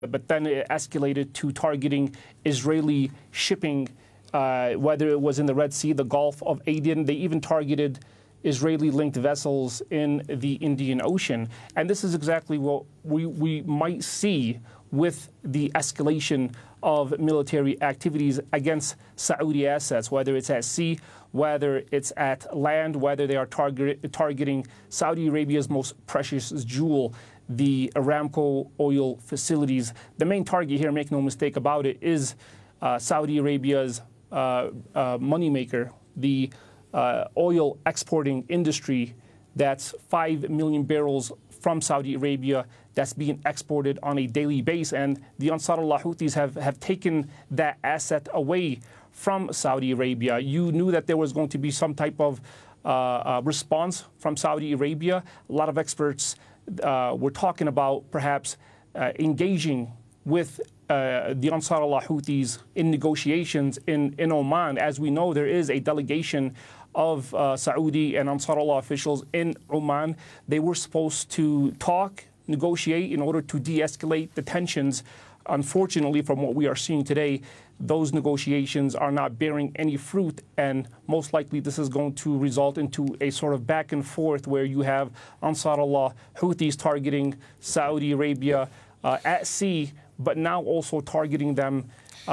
but then it escalated to targeting Israeli shipping, whether it was in the Red Sea, the Gulf of Aden. They even targeted Israeli-linked vessels in the Indian Ocean. And this is exactly what we might see with the escalation of military activities against Saudi assets, whether it's at sea, whether it's at land, whether they are targeting Saudi Arabia's most precious jewel, the Aramco oil facilities. The main target here, make no mistake about it, is Saudi Arabia's moneymaker, the oil exporting industry. That's 5 million barrels from Saudi Arabia that's being exported on a daily basis. And the Ansarullah Houthis have taken that asset away from Saudi Arabia. You knew that there was going to be some type of response from Saudi Arabia. A lot of experts were talking about perhaps engaging with the Ansarullah Houthis in negotiations in Oman. As we know, there is a delegation of Saudi and Ansarullah officials in Oman. They were supposed to talk, negotiate in order to de-escalate the tensions. Unfortunately, from what we are seeing today, those negotiations are not bearing any fruit, and most likely this is going to result into a sort of back and forth where you have Ansarullah Houthis targeting Saudi Arabia at sea, but now also targeting them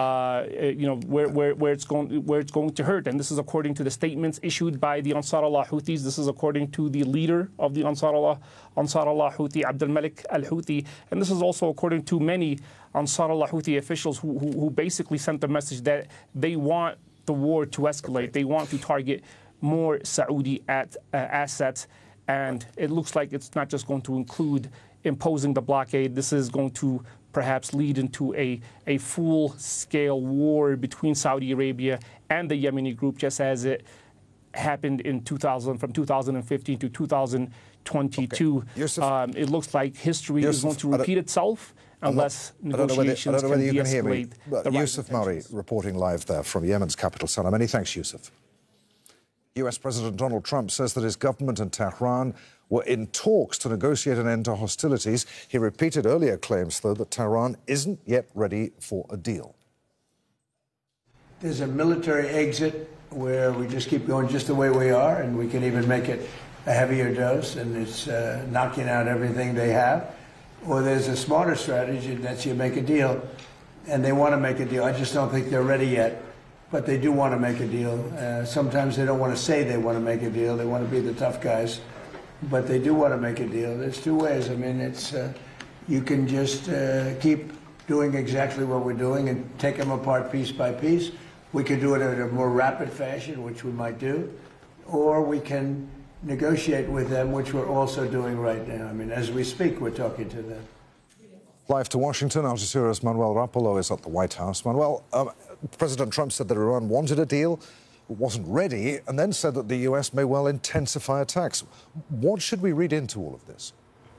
where it's going to hurt. And this is according to the statements issued by the Ansarullah Houthis. This is according to the leader of the Ansarullah Houthi, Abdul Malik al-Houthi. And this is also according to many Ansarullah Houthi officials who basically sent the message that they want the war to escalate. Okay. They want to target more Saudi assets. And it looks like it's not just going to include imposing the blockade. This is going to perhaps lead into a full-scale war between Saudi Arabia and the Yemeni group, just as it happened in from 2015 to 2022. Okay. It looks like history is going to repeat itself unless negotiations can de-escalate. Yusuf Murray reporting live there from Yemen's capital, Sanaa. Many thanks, Yusuf. US President Donald Trump says that his government and Tehran were in talks to negotiate an end to hostilities. He repeated earlier claims, though, that Tehran isn't yet ready for a deal. There's a military exit where we just keep going just the way we are, and we can even make it a heavier dose, and it's knocking out everything they have. Or there's a smarter strategy, and that's you make a deal, and they want to make a deal. I just don't think they're ready yet, but they do want to make a deal. Sometimes they don't want to say they want to make a deal. They want to be the tough guys. But they do want to make a deal. There's two ways. I mean, it's you can just keep doing exactly what we're doing and take them apart piece by piece. We could do it in a more rapid fashion, which we might do, or we can negotiate with them, which we're also doing right now. I mean, as we speak, we're talking to them. Live to Washington, Al Jazeera's Manuel Rapolo is at the White House. Manuel, President Trump said that Iran wanted a deal, wasn't ready, and then said that the US may well intensify attacks. What should we read into all of this?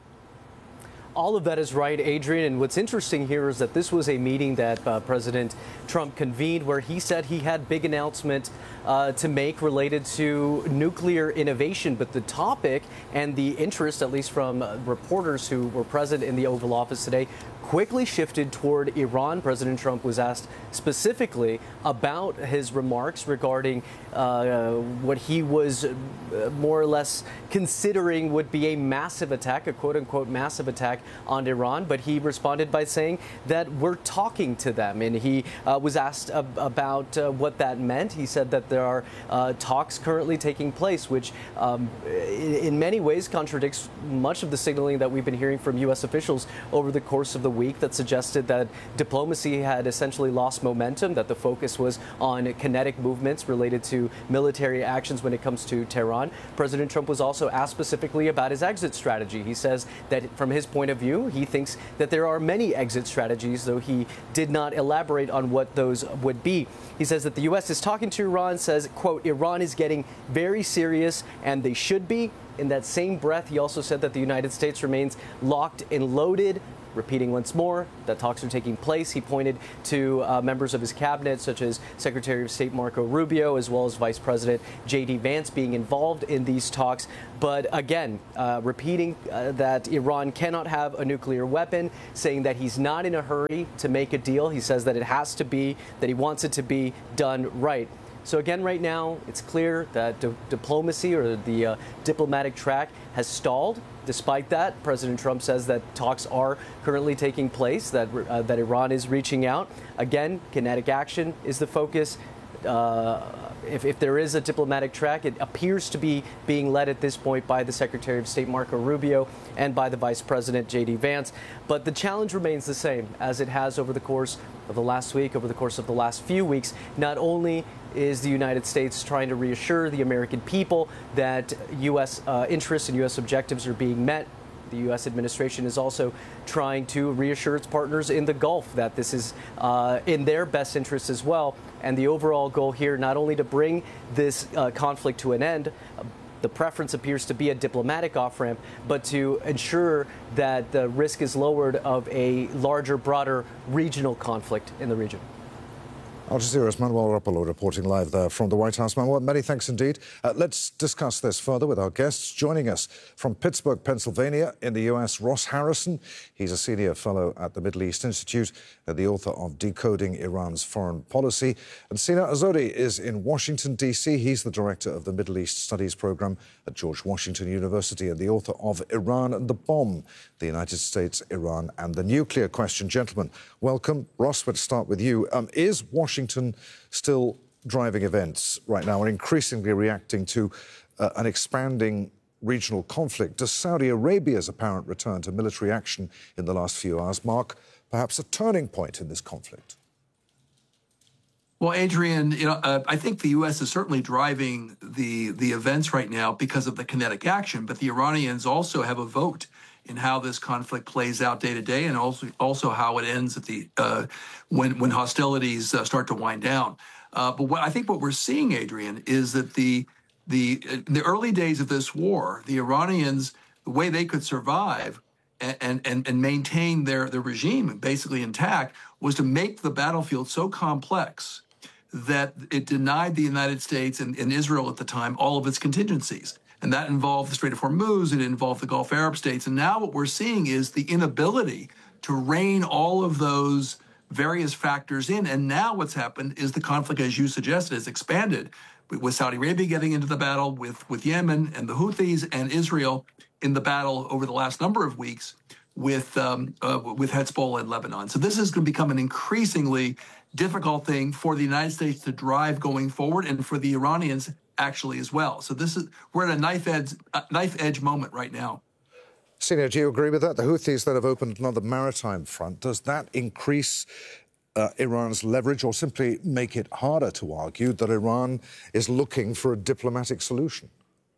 All of that is right, Adrian. And what's interesting here is that this was a meeting that President Trump convened where he said he had big announcement to make related to nuclear innovation. But the topic and the interest, at least from reporters who were present in the Oval Office today, quickly shifted toward Iran. President Trump was asked specifically about his remarks regarding what he was more or less considering would be a massive attack, a quote-unquote massive attack on Iran. But he responded by saying that we're talking to them. And he was asked about what that meant. He said that there are talks currently taking place, which in many ways contradicts much of the signaling that we've been hearing from U.S. officials over the course of the week that suggested that diplomacy had essentially lost momentum, that the focus was on kinetic movements related to military actions when it comes to Tehran. President Trump was also asked specifically about his exit strategy. He says that from his point of view, he thinks that there are many exit strategies, though he did not elaborate on what those would be. He says that the U.S. is talking to Iran, says, quote, Iran is getting very serious, and they should be. In that same breath, he also said that the United States remains locked and loaded repeating once more that talks are taking place. He pointed to members of his cabinet, such as Secretary of State Marco Rubio, as well as Vice President J.D. Vance, being involved in these talks. But again, repeating that Iran cannot have a nuclear weapon, saying that he's not in a hurry to make a deal. He says that it has to be, that he wants it to be done right. So again, right now, it's clear that diplomacy or the diplomatic track has stalled. Despite that, President Trump says that talks are currently taking place, that Iran is reaching out. Again, kinetic action is the focus. If there is a diplomatic track, it appears to be being led at this point by the Secretary of State Marco Rubio and by the Vice President J.D. Vance. But the challenge remains the same as it has over the course of the last week, over the course of the last few weeks. Not only is the United States trying to reassure the American people that U.S. interests and U.S. objectives are being met, the U.S. administration is also trying to reassure its partners in the Gulf that this is in their best interest as well. And the overall goal here, not only to bring this conflict to an end, the preference appears to be a diplomatic off-ramp, but to ensure that the risk is lowered of a larger, broader regional conflict in the region. Al Jazeera's Manuel Rapalo reporting live there from the White House. Manuel, many thanks indeed. Let's discuss this further with our guests. Joining us from Pittsburgh, Pennsylvania, in the U.S., Ross Harrison. He's a senior fellow at the Middle East Institute and the author of Decoding Iran's Foreign Policy. And Sina Azzouri is in Washington, D.C. He's the director of the Middle East Studies Program at George Washington University and the author of Iran and the Bomb, the United States, Iran and the Nuclear Question. Gentlemen, welcome. Ross, let's start with you. Is Washington still driving events right now and increasingly reacting to an expanding regional conflict? Does Saudi Arabia's apparent return to military action in the last few hours mark perhaps a turning point in this conflict? Well, Adrian, I think the U.S. is certainly driving the events right now because of the kinetic action, but the Iranians also have a vote in how this conflict plays out day to day, and also how it ends at the when hostilities start to wind down. But I think what we're seeing, Adrian, is that in the early days of this war, the Iranians, the way they could survive and maintain their regime basically intact was to make the battlefield so complex that it denied the United States and Israel at the time all of its contingencies. And that involved the Strait of Hormuz, it involved the Gulf Arab states. And now what we're seeing is the inability to rein all of those various factors in. And now what's happened is the conflict, as you suggested, has expanded with Saudi Arabia getting into the battle, with Yemen and the Houthis, and Israel in the battle over the last number of weeks with Hezbollah in Lebanon. So this is going to become an increasingly difficult thing for the United States to drive going forward, and for the Iranians actually as well. So we're at a knife edge moment right now. Sina, do you agree with that? The Houthis that have opened another maritime front, does that increase Iran's leverage, or simply make it harder to argue that Iran is looking for a diplomatic solution?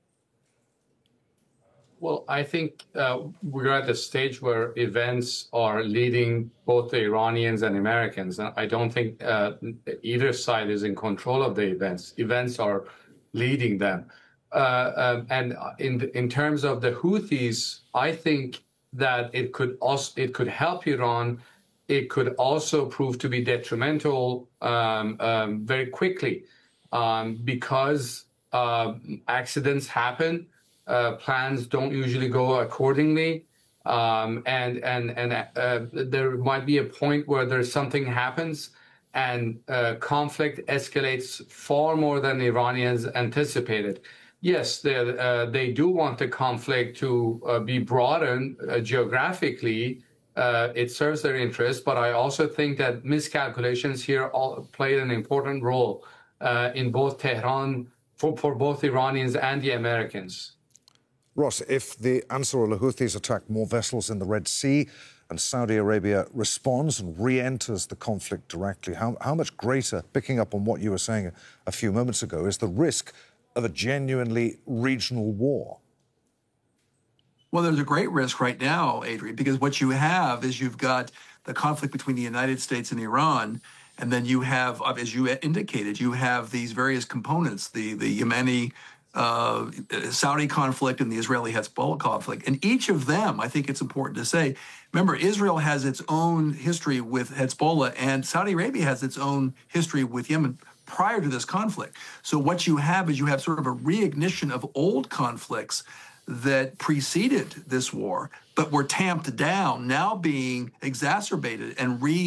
Well, I think we're at a stage where events are leading both the Iranians and Americans. And I don't think either side is in control of the events. Events are leading them. And in terms of the Houthis, I think that it could help Iran. It could also prove to be detrimental very quickly because accidents happen. Plans don't usually go accordingly, and there might be a point where something happens and conflict escalates far more than the Iranians anticipated. Yes, they do want the conflict to be broadened geographically. It serves their interest, but I also think that miscalculations here played an important role in both Tehran, for both Iranians and the Americans. Ross, if the Ansar al-Houthis attack more vessels in the Red Sea and Saudi Arabia responds and re-enters the conflict directly, how much greater, picking up on what you were saying a few moments ago, is the risk of a genuinely regional war? Well, there's a great risk right now, Adrian, because what you have is you've got the conflict between the United States and Iran, and then you have, as you indicated, you have these various components, the Yemeni Saudi conflict and the Israeli-Hezbollah conflict. And each of them, I think it's important to say, remember, Israel has its own history with Hezbollah, and Saudi Arabia has its own history with Yemen prior to this conflict. So what you have is you have sort of a reignition of old conflicts that preceded this war, but were tamped down, now being exacerbated and